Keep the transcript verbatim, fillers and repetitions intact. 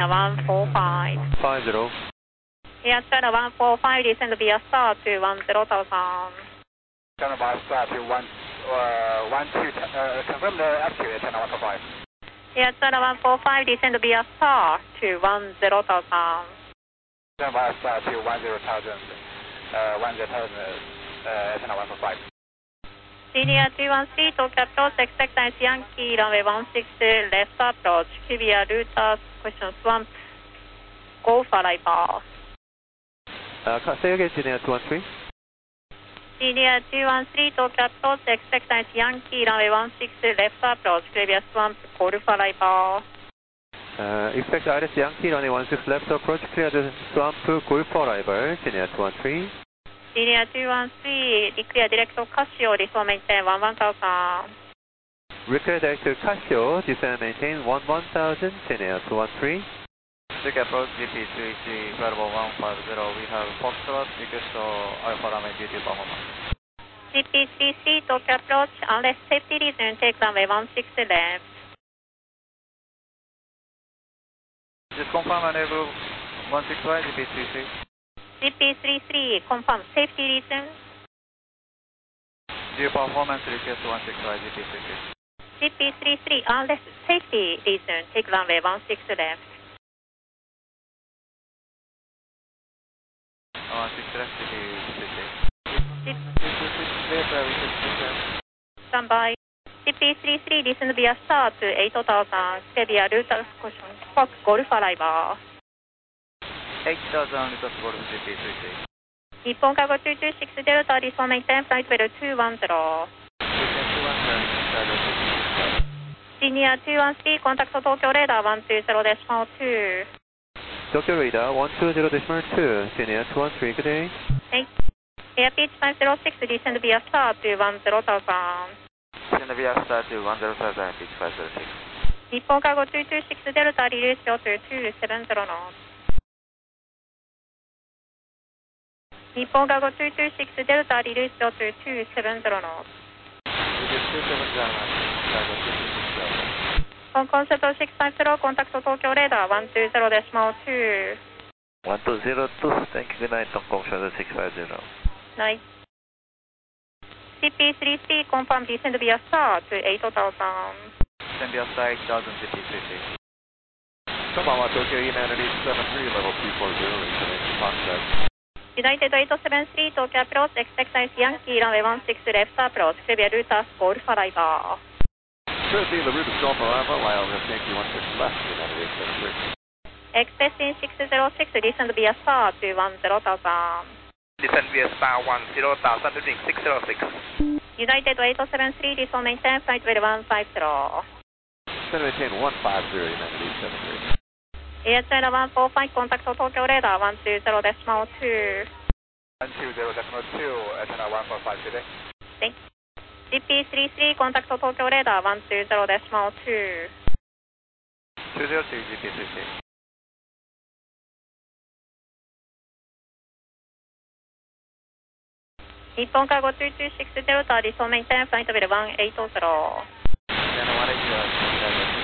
one four five. five zero. Air China one four five, descend via star to one zero thousand. China via star to one, uh, one two, uh, confirm the altitude, China one four five. Air China one four five, descend via star to one zero thousand. China via star to one zero thousand, uh, one zero thousand, uh, China one four five. Senior two one three, Tokyo approach, expect nice Yankee, runway one six, left approach, Kivia Ruta, question swamp, go for arrival. Uh, say again, Senior two one three. Senior two one three, Tokyo approach, expect nice Yankee, runway one six, left approach, Kivia swamp, go for arrival. Uh, expect I R S Yankee, runway one six left approach, clear the swamp, go for arrival, Senior two one three. Senior two one three, declare direct Casio, descend maintain one one thousand. Declare direct Casio, descend maintain one one thousand, Senior two one three. Take approach G P three three, variable one five zero, we have Foxtrot, request Alpha runway duty Bahama. G P three three, Tokyo approach, unless safety reason, take runway one six left. Just confirm enable one six Y, G P three three. G P three three, confirm safety reason. Due performance request one six Y, G P three three. G P three three, unless safety reason, take runway one six left. one six left, G P three three. Stand by. G P three three, descend via star to eight thousand, stay via route caution, Fox Golf arrival. eight thousand, request Golf G P three three. 日本cargo two two six Delta, descend maintain flight level two one zero. Senior two one three, contact Tokyo radar one two zero decimal two. Tokyo radar one two zero decimal two, Senior two one three, good day. Hey. Air pitch five zero six, descend via star to one zero thousand. Descend via star to one zero thousand, pitch five zero six. 日本cargo two two six Delta, release to two seven zero knots. 日本cargo two two six Delta, release to two seven zero knots. Hong Kong Shuttle six five zero, contact Tokyo radar one two zero decimal two. one two zero two, thank you, good night, Hong Kong Shuttle six five zero. Night. G P three three, confirm descend via star to eight thousand. Descend via star eight thousand, G P three three. Come on, Tokyo United seven three, level two four zero, information contact. United eight seven three, Tokyo approach, expect nice Yankee, runway one six left approach, clear via route Golf arrival. Sure, see the route is Golf arrival, Wyoming Yankee one six left, United eight seven three. Expecting six zero six, descend via star to one zero thousand. Descend via star one zero thousand, reading six zero six. United eight seven three, descend maintain flight level one five zero. Descend maintain one five zero, United eight seven three. Air China one four five, contact Tokyo radar one two zero decimal two. one two zero decimal two, China one four five today. Thanks. G P three three, contact Tokyo radar one two zero decimal two. two zero two, G P three three. Nippon cargo two two six Delta, descend maintain flight level one eight zero. China one eight zero.